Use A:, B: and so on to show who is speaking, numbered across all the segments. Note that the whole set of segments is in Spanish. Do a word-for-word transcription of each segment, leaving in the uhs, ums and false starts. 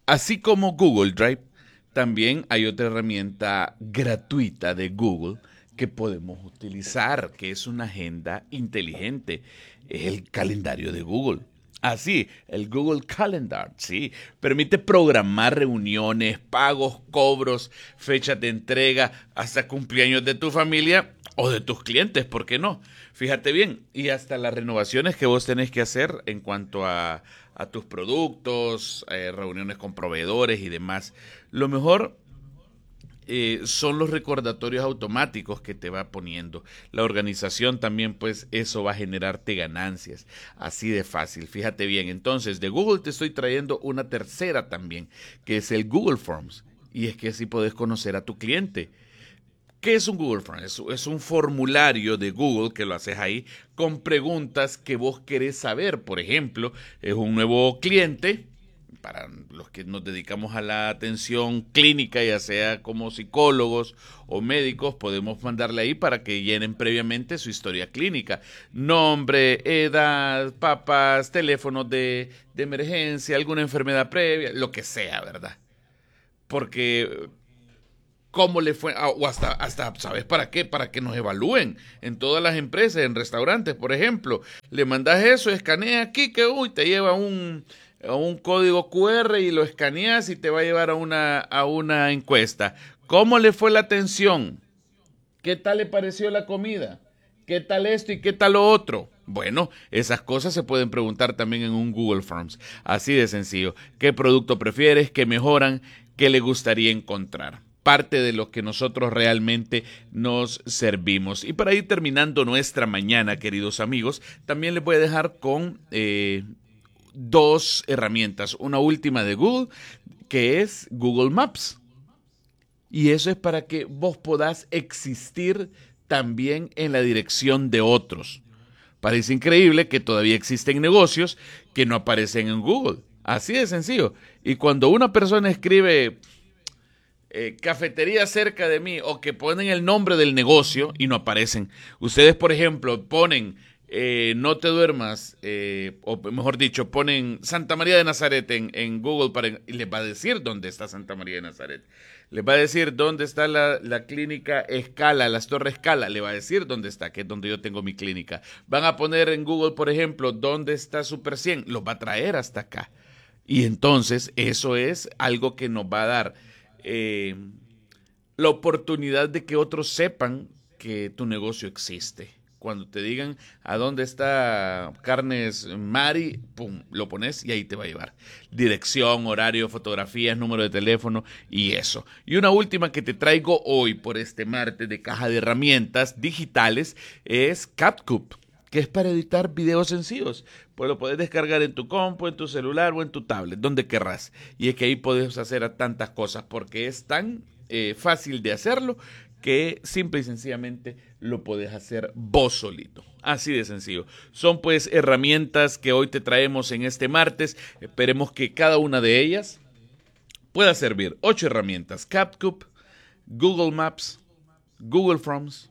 A: Así como Google Drive, también hay otra herramienta gratuita de Google que podemos utilizar, que es una agenda inteligente, es el calendario de Google. Así, el Google Calendar, sí, permite programar reuniones, pagos, cobros, fechas de entrega, hasta cumpleaños de tu familia o de tus clientes, ¿por qué no? Fíjate bien, y hasta las renovaciones que vos tenés que hacer en cuanto a, a tus productos, eh, reuniones con proveedores y demás. Lo mejor eh, son los recordatorios automáticos que te va poniendo. La organización también, pues eso va a generarte ganancias. Así de fácil, fíjate bien. Entonces, de Google te estoy trayendo una tercera también, que es el Google Forms. Y es que así podés conocer a tu cliente. ¿Qué es un Google Form? Es, es un formulario de Google que lo haces ahí con preguntas que vos querés saber. Por ejemplo, es un nuevo cliente. Para los que nos dedicamos a la atención clínica, ya sea como psicólogos o médicos, podemos mandarle ahí para que llenen previamente su historia clínica. Nombre, edad, papas, teléfonos de, de emergencia, alguna enfermedad previa, lo que sea, ¿verdad? Porque cómo le fue, o hasta, hasta, ¿sabes para qué? Para que nos evalúen en todas las empresas, en restaurantes, por ejemplo. Le mandas eso, escanea aquí, que uy, te lleva un, a un código cu erre y lo escaneas y te va a llevar a una, a una encuesta. ¿Cómo le fue la atención? ¿Qué tal le pareció la comida? ¿Qué tal esto y qué tal lo otro? Bueno, esas cosas se pueden preguntar también en un Google Forms. Así de sencillo. ¿Qué producto prefieres? ¿Qué mejoran? ¿Qué le gustaría encontrar? Parte de lo que nosotros realmente nos servimos. Y para ir terminando nuestra mañana, queridos amigos, también les voy a dejar con eh, dos herramientas. Una última de Google, que es Google Maps. Y eso es para que vos podás existir también en la dirección de otros. Parece increíble que todavía existen negocios que no aparecen en Google. Así de sencillo. Y cuando una persona escribe eh, cafetería cerca de mí o que ponen el nombre del negocio y no aparecen. Ustedes, por ejemplo, ponen eh, no te duermas, eh, o mejor dicho, ponen Santa María de Nazaret en, en Google para, y les va a decir dónde está Santa María de Nazaret. Les va a decir dónde está la, la clínica Escala, las Torres Escala. Le va a decir dónde está, que es donde yo tengo mi clínica. Van a poner en Google, por ejemplo, dónde está Super cien. Los va a traer hasta acá. Y entonces eso es algo que nos va a dar eh, la oportunidad de que otros sepan que tu negocio existe. Cuando te digan a dónde está Carnes Mari, pum, lo pones y ahí te va a llevar. Dirección, horario, fotografías, número de teléfono y eso. Y una última que te traigo hoy por este martes de caja de herramientas digitales es CapCut, que es para editar videos sencillos. Pues lo puedes descargar en tu compu, en tu celular o en tu tablet, donde querrás. Y es que ahí puedes hacer tantas cosas porque es tan eh, fácil de hacerlo que simple y sencillamente lo puedes hacer vos solito. Así de sencillo. Son pues herramientas que hoy te traemos en este martes. Esperemos que cada una de ellas pueda servir. Ocho herramientas. CapCut, Google Maps, Google Forms,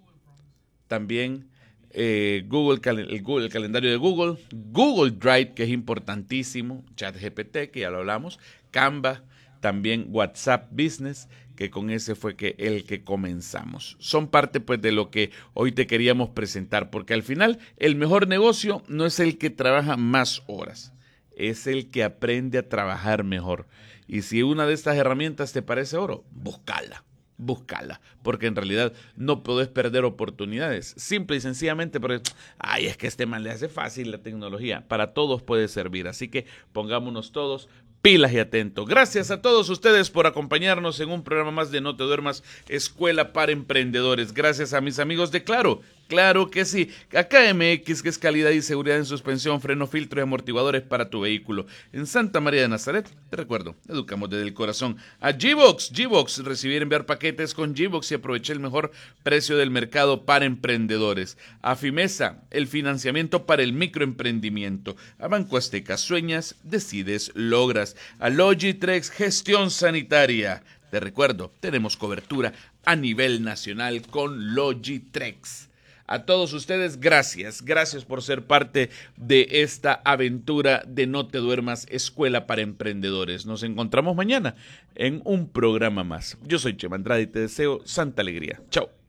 A: también eh, Google, el, Google, el calendario de Google, Google Drive, que es importantísimo, ChatGPT, que ya lo hablamos, Canva, también WhatsApp Business, que con ese fue que el que comenzamos. Son parte pues de lo que hoy te queríamos presentar, porque al final el mejor negocio no es el que trabaja más horas, es el que aprende a trabajar mejor. Y si una de estas herramientas te parece oro, búscala. Búscala, porque en realidad no podés perder oportunidades, simple y sencillamente porque, ay, es que a este man le hace fácil la tecnología, para todos puede servir, así que pongámonos todos pilas y atentos. Gracias a todos ustedes por acompañarnos en un programa más de No Te Duermas, Escuela para Emprendedores. Gracias a mis amigos de Claro, claro que sí, a K M X, que es calidad y seguridad en suspensión, freno, filtro y amortiguadores para tu vehículo. En Santa María de Nazaret, te recuerdo, educamos desde el corazón. A G-Box, G-Box, recibir y enviar paquetes con G-Box y aproveché el mejor precio del mercado para emprendedores. A Fimesa, el financiamiento para el microemprendimiento. A Banco Azteca, sueñas, decides, logras. A Logitrex, gestión sanitaria. Te recuerdo, tenemos cobertura a nivel nacional con Logitrex. A todos ustedes, gracias. Gracias por ser parte de esta aventura de No Te Duermas, Escuela para Emprendedores. Nos encontramos mañana en un programa más. Yo soy Chema Andrade y te deseo santa alegría. Chao.